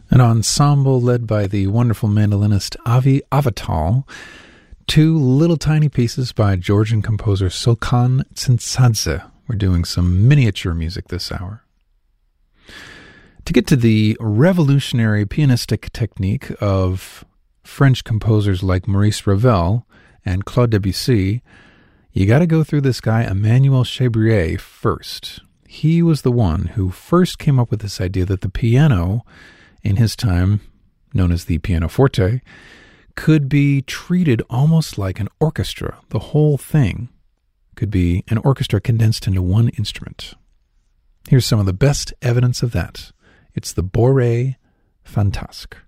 An ensemble led by the wonderful mandolinist Avi Avital, two little tiny pieces by Georgian composer Sulkan Tsintsadze. We're doing some miniature music this hour. To get to the revolutionary pianistic technique of French composers like Maurice Ravel and Claude Debussy, you got to go through this guy Emmanuel Chabrier first. He was the one who first came up with this idea that the piano, in his time known as the pianoforte, could be treated almost like an orchestra. The whole thing could be an orchestra condensed into one instrument. Here's some of the best evidence of that. It's the Bourrée Fantasque.